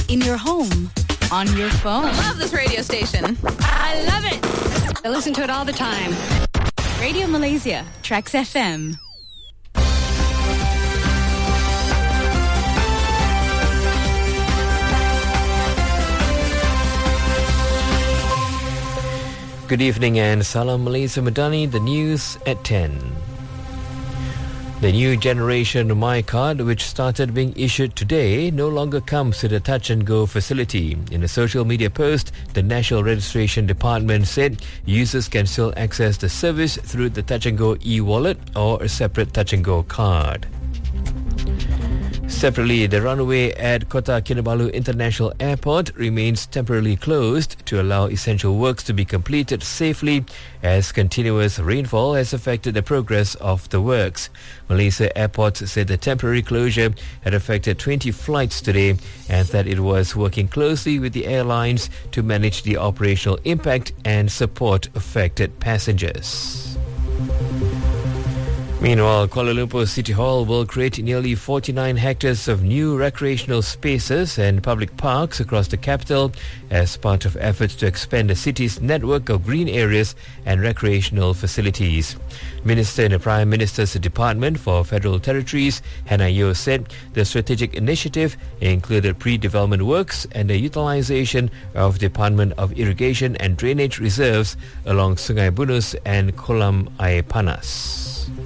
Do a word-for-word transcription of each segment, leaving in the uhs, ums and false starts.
in your home, on your phone. I love this radio station. I love it. I listen to it all the time. Radio Malaysia, Trax F M. Good evening and Salam Malaysia Madani, the news at ten. The new generation MyCard, which started being issued today, no longer comes with a touch-and-go facility. In a social media post, the National Registration Department said users can still access the service through the touch-and-go e-wallet or a separate touch-and-go card. Separately, the runway at Kota Kinabalu International Airport remains temporarily closed to allow essential works to be completed safely as continuous rainfall has affected the progress of the works. Malaysia Airports said the temporary closure had affected twenty flights today and that it was working closely with the airlines to manage the operational impact and support affected passengers. Meanwhile, Kuala Lumpur City Hall will create nearly forty-nine hectares of new recreational spaces and public parks across the capital as part of efforts to expand the city's network of green areas and recreational facilities. Minister in the Prime Minister's Department for Federal Territories, Hannah Yeoh, said the strategic initiative included pre-development works and the utilisation of Department of Irrigation and Drainage reserves along Sungai Bunus and Kolam Air Panas.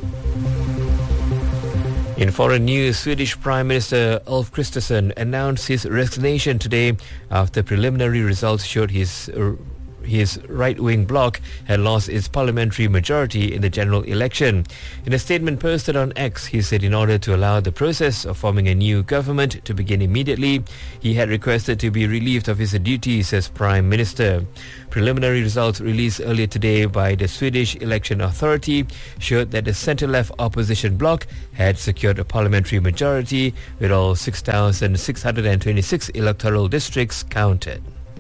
In foreign news, Swedish Prime Minister Ulf Kristersson announced his resignation today after preliminary results showed his uh, his right-wing bloc had lost its parliamentary majority in the general election. In a statement posted on X, he said in order to allow the process of forming a new government to begin immediately, he had requested to be relieved of his duties as Prime Minister. Preliminary results released earlier today by the Swedish Election Authority showed that the centre-left opposition bloc had secured a parliamentary majority with all six thousand six hundred twenty-six electoral districts counted.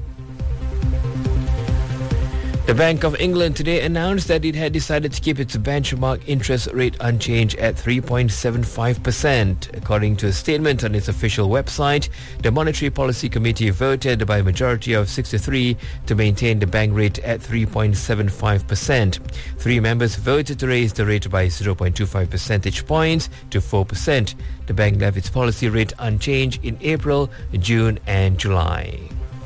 The Bank of England today announced that it had decided to keep its benchmark interest rate unchanged at three point seven five percent. According to a statement on its official website, the Monetary Policy Committee voted by a majority of six to three to maintain the bank rate at three point seven five percent. Three members voted to raise the rate by zero point two five percentage points to four percent. The bank left its policy rate unchanged in April, June and July.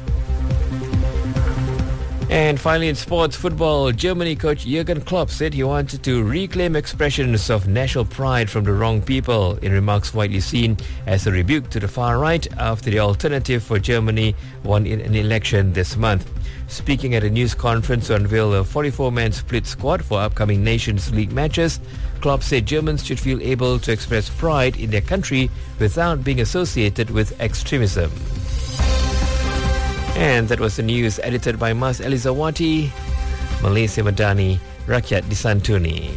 And finally in sports football, Germany coach Jurgen Klopp said he wanted to reclaim expressions of national pride from the wrong people in remarks widely seen as a rebuke to the far right after the Alternative for Germany won in an election this month. Speaking at a news conference to unveil a forty-four man split squad for upcoming Nations League matches, Klopp said Germans should feel able to express pride in their country without being associated with extremism. And that was the news edited by Mas Elizawati, Malaysia Madani, Rakyat Disantuni.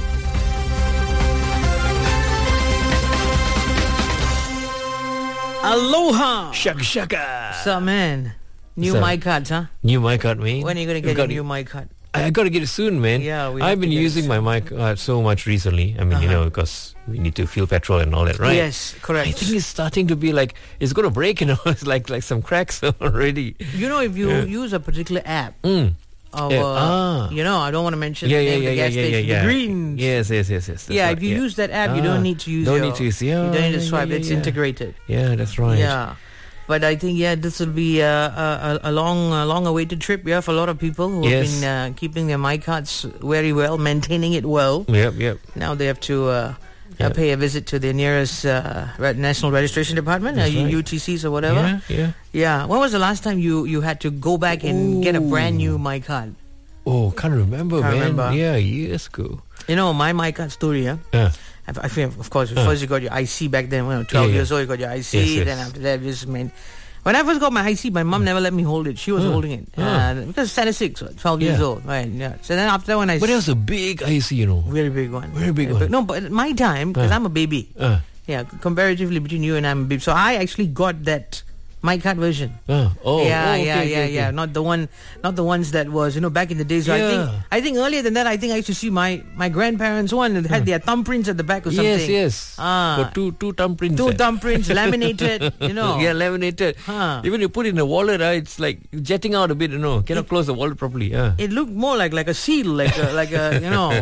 Aloha! Shaka shaka! What's up, man? New So- mic cards, huh? New mic card, man. When are you going to You've get a got new it. mic card? I got to get it soon, man. Yeah, we have I've been to get it using my soon. mic card so much recently. I mean, you Uh-huh. know, because we need to fuel petrol and all that, right? Yes, correct. I think it's starting to be like, it's going to break, you know. It's like like some cracks already. You know, if you Yeah. use a particular app, Mm. of, Yeah, uh, ah. you know, I don't want to mention Yeah, the yeah, name yeah, of the yeah, gas yeah, yeah, station, yeah. the Greens. Yes, yes, yes, yes. that's Yeah, right, if you yeah. use that app, you Ah, don't need to use Don't your, need to use, yeah. you don't need to yeah, swipe. yeah, It's yeah. integrated. Yeah, that's right. Yeah. But I think, yeah, this will be a, a, a long, a long-awaited trip, yeah, for a lot of people who Yes. have been uh, keeping their mic cards very well, maintaining it well. Yep, yep. Now they have to uh, Yeah. uh, pay a visit to their nearest uh, Re- National Registration Department, uh, That's right. U T Cs or whatever. Yeah, yeah. Yeah. When was the last time you, you had to go back and get a brand new mic card? Oh, can't remember, Can't man. remember. Yeah, years ago. You know, my mic card story, yeah? Yeah. I, I feel, of course, Uh. first you got your I C back then. When I was twelve Yeah, yeah. years old, you got your I C. Yes, yes. Then after that, just mean. When I first got my I C, my mom never let me hold it. She was Uh. holding it Uh. uh, because statistics, twelve years Yeah. old, right? Yeah. So then after that, when I But it s- was a big I C, you know. very big one, Very big one. No, but at my time, because Uh. I'm a baby. Uh, Yeah, comparatively between you and I'm a baby. So I actually got that my cut version. Oh, oh, yeah, oh, okay, yeah, okay, yeah, okay. yeah. Not the one, not the ones that was, you know, back in the days. So I think, Yeah. I think earlier than that, I think I used to see my my grandparents' one that had their thumbprints at the back or something. Yes, yes. Ah. Got two two thumbprints. Two eh? thumbprints, laminated, you know. Yeah, laminated. Huh. Even you put it in a wallet, uh, it's like jetting out a bit, you know. Cannot close the wallet properly. Yeah. It looked more like like a seal, like a, like a, you know.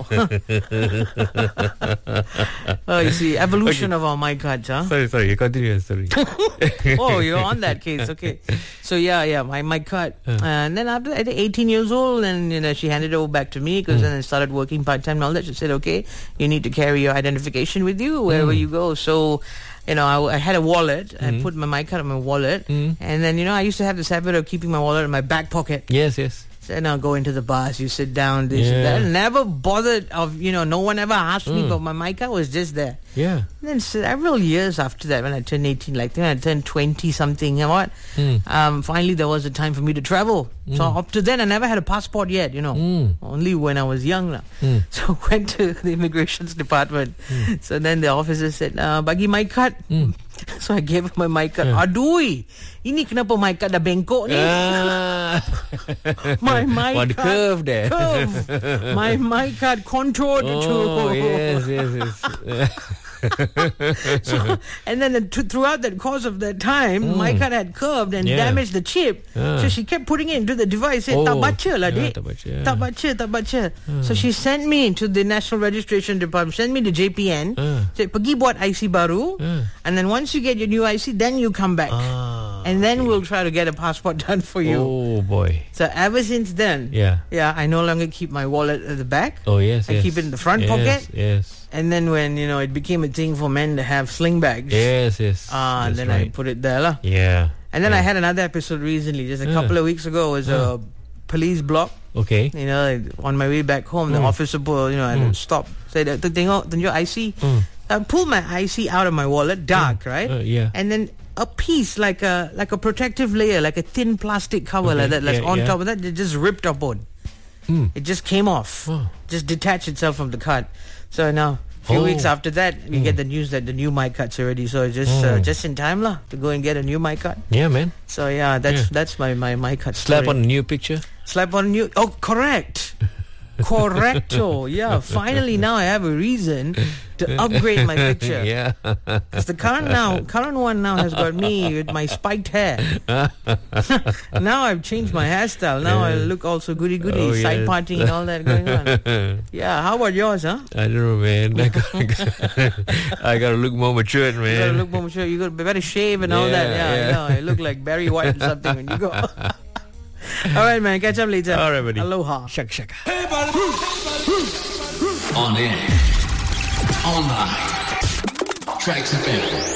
Oh, you see, evolution of our my cards, huh? Sorry, sorry. You continue. Sorry. Oh, you're on that case. Okay. So yeah, yeah, my my cut. Uh. And then after that, eighteen years old, and you know, she handed it over back to me because mm. then I started working part time and all that. She said, okay, you need to carry your identification with you wherever mm. you go. So, you know, I, I had a wallet. Mm. I put my my card in my wallet, mm. and then you know, I used to have this habit of keeping my wallet in my back pocket. Yes, yes. Then I'll go into the bars, you sit down, this Yeah. and that. Never bothered of, you know, no one ever asked me, Mm. but my mica was just there. Yeah. And then several years after that, when I turned eighteen, like when I turned twenty something, you know what? Mm. Um, finally, there was a time for me to travel. Mm. So up to then, I never had a passport yet, you know. Mm. Only when I was young now. Mm. So went to the immigrations department. Mm. So then the officer said, uh, bagi my card. Mm. So I gave him my mic card. Yeah. Adui, ini kenapa mic card dah bengkok ni? Ah. My mic One card curve there. curve. My mic card contoured Oh, to. yes, yes, yes. So, and then the, th- throughout that course of that time, Mm. my card had curved and Yeah. damaged the chip. Ah. So she kept putting it into the device. Said, Oh. tak baca lah, Yeah, dik. tak baca, yeah. Tak baca, tak baca. So she sent me to the National Registration Department, sent me to J P N, Ah. said, pergi buat I C baru, Ah. and then once you get your new I C, then you come back. Ah, and then okay. we'll try to get a passport done for you. Oh, boy. So ever since then, Yeah. yeah, I no longer keep my wallet at the back. Oh, yes, I yes. keep it in the front yes, pocket. Yes. And then when, you know, it became a thing for men to have sling bags. Yes, yes. Ah, That's then right. I put it there lah. Yeah. And then yeah. I had another episode recently, just a Yeah. couple of weeks ago. It was a police block. Okay. You know, like, on my way back home, the Mm. officer, pulled, you know, I Mm. stopped. Said, tengok, tunjuk I C. Mm. I pulled my I C out of my wallet, dark, right? Uh, yeah. And then a piece, like a like a protective layer, like a thin plastic cover, Okay, like that, like yeah, on yeah. top of that, it just ripped upon. Mm. It just came off, Oh. just detached itself from the card. So now, a few Oh. weeks after that, we Mm. get the news that the new mic card's already. So just uh, Mm. just in time lah to go and get a new mic card. Yeah, man. So yeah, that's Yeah. that's my my mic card. Slap story. on a new picture. Slap on a new. Oh, correct. Correcto. Yeah. Finally, now I have a reason to upgrade my picture. Yeah. Because the current now, current one now has got me with my spiked hair. Now I've changed my hairstyle. Now I look also goody goody, Oh, side yes. partying and all that going on. Yeah. How about yours, huh? I don't know, man. I gotta, I gotta look more matured, You man. gotta look more mature. You gotta better shave and all Yeah, that. Yeah, yeah. you know, I look like Barry White or something when you go. All right, man. Catch up later. All right, buddy. Aloha. Shaka shaka. On air, online, Tracks F M.